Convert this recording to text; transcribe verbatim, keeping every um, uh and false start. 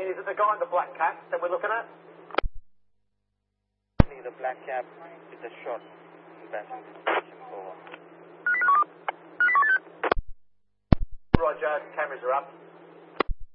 fourteen, is it the guy in the black cap that we're looking at? The black cap with the short passenger. Over. Roger, cameras are up.